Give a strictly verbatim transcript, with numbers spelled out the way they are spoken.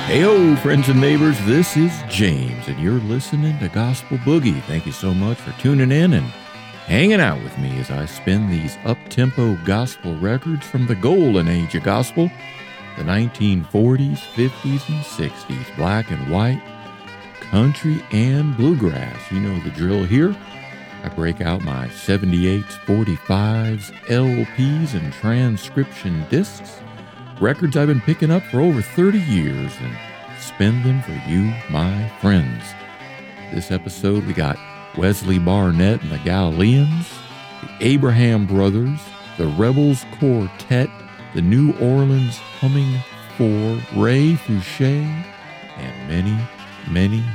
Heyo, friends and neighbors, this is James, and you're listening to Gospel Boogie. Thank you so much for tuning in and hanging out with me as I spin these up-tempo gospel records from the golden age of gospel, the nineteen forties, fifties, and sixties, black and white, country, and bluegrass. You know the drill here. I break out my seventy-eights, forty-fives, L Ps, and transcription discs, records I've been picking up for over thirty years, and spin them for you, my friends. This episode, we got Wesley Barnett and the Galileans, the Abraham Brothers, the Rebels Quartet, the New Orleans Humming Four, Ray Fouché, and many, many